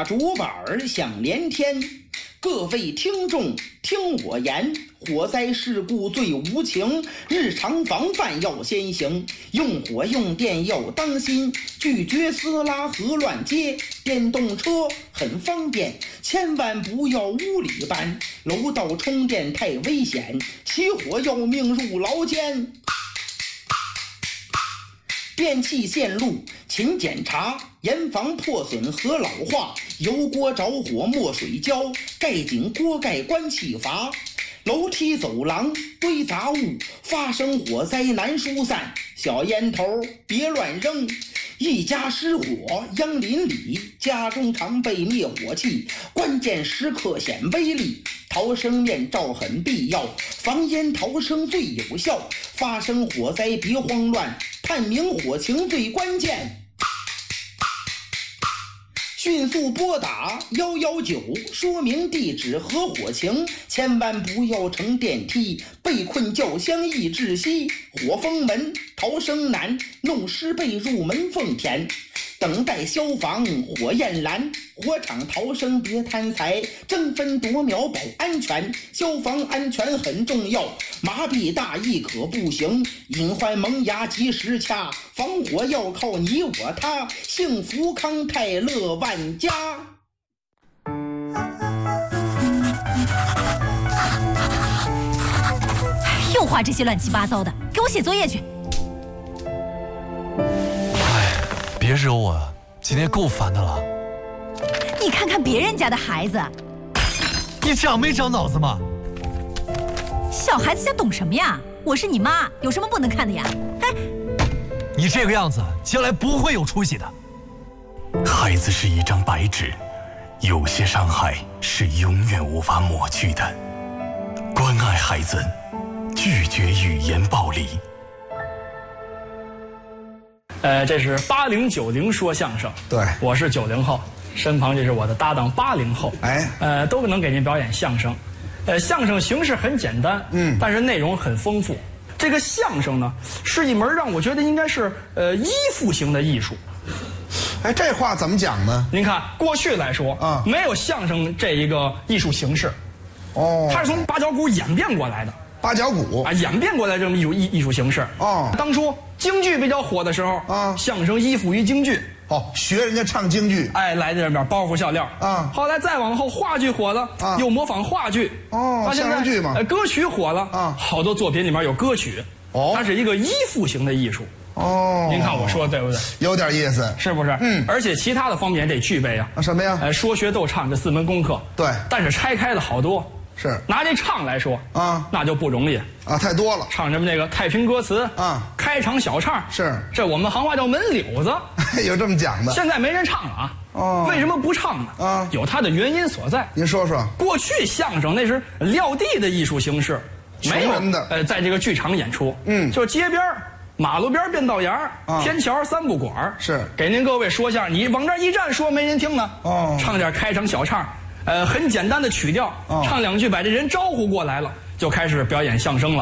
竹板儿响连天。各位听众听我言，火灾事故最无情，日常防范要先行，用火用电要当心，拒绝撕拉和乱接。电动车很方便，千万不要无理搬，楼道充电太危险，起火要命入牢监。电器线路勤检查，严防破损和老化。油锅着火墨水浇，盖紧锅盖关气阀。楼梯走廊堆杂物，发生火灾难疏散。小烟头别乱扔，一家失火殃邻里，家中常备灭火器，关键时刻显威力。逃生面罩很必要，防烟逃生最有效。发生火灾别慌乱，判明火情最关键。迅速拨打119，说明地址和火情，千万不要乘电梯，被困轿厢易窒息。火封门逃生难，弄湿被入门缝填。等待消防火焰燃，火场逃生别贪财，争分夺秒保安全。消防安全很重要，麻痹大意可不行，隐患萌芽及时掐，防火要靠你我他，幸福康泰乐万家。 又画这些乱七八糟的，给我写作业去。 别惹我啊，今天够烦的了。 你看看别人家的孩子， 你长没长脑子吗？ 小孩子家懂什么呀？我是你妈，有什么不能看的呀？哎， 你这个样子，将来不会有出息的。 孩子是一张白纸，有些伤害是永远无法抹去的。关爱孩子，拒绝语言暴力。 这是80、90说相声， 对， 我是90后，身旁这是我的搭档80后，都能给您表演相声。相声形式很简单，但是内容很丰富。这个相声呢，是一门让我觉得应该是依附型的艺术。 哎，这话怎么讲呢？ 您看，过去来说啊，没有相声这一个艺术形式，它是从八角鼓演变过来的。 八角鼓啊，演变过来这么艺术形式当初京剧比较火的时候相声依附于京剧， 学人家唱京剧， 来这边包袱笑料后来再往后话剧火了又模仿话剧相声剧嘛， 歌曲火了好多作品里面有歌曲它是一个依附型的艺术您看我说对不对？ 有点意思， 是不是？而且其他的方面也得具备啊。 什么呀？ 说学逗唱这4门功课， 对， 但是拆开了好多。 是拿这唱来说那就不容易太多了。 唱什么那个太平歌词开场小唱是这我们行话叫门柳子， 有这么讲的。 现在没人唱了为什么不唱呢？有它的原因所在。 您说说。 过去相声那是撂地的艺术形式，没有在这个剧场演出，就是街边马路边变道沿天桥3不管是给您各位说相声，你往这一站说没人听呢唱点开场小唱。很简单的曲调，唱2句把这人招呼过来了，就开始表演相声了。